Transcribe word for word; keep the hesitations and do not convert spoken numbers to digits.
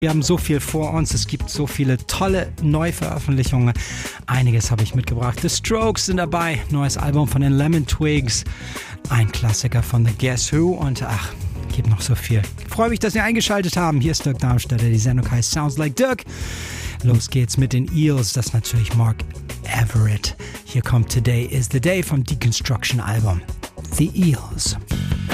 Wir haben so viel vor uns, es gibt so viele tolle Neuveröffentlichungen. Einiges habe ich mitgebracht. The Strokes sind dabei, neues Album von den Lemon Twigs, ein Klassiker von The Guess Who und ach, gibt noch so viel. Ich freue mich, dass Sie eingeschaltet haben. Hier ist Dirk Darmstädter, die Sendung heißt Sounds Like Dirk. Los geht's mit den Eels, das ist natürlich Mark Everett. Hier kommt Today is the Day vom Deconstruction Album. The Eels.